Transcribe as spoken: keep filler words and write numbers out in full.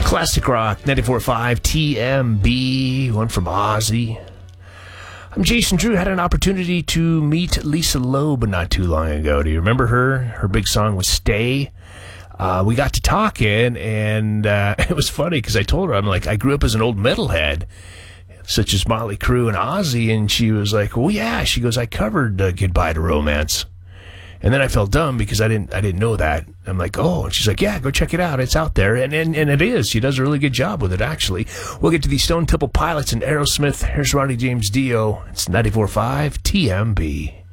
Classic Rock, ninety-four point five T M B, one from Ozzy. I'm Jason Drew. Had an opportunity to meet Lisa Loeb not too long ago. Do you remember her? Her big song was Stay. Uh, we got to talking, and uh, it was funny because I told her, I'm like, I grew up as an old metalhead, such as Motley Crue and Ozzy, and she was like, well, yeah. She goes, I covered uh, Goodbye to Romance. And then I felt dumb because I didn't I didn't know that. I'm like, oh, and she's like, yeah, go check it out. It's out there. And, and and it is. She does a really good job with it, actually. We'll get to the Stone Temple Pilots and Aerosmith. Here's Ronnie James Dio. It's ninety-four point five T M B.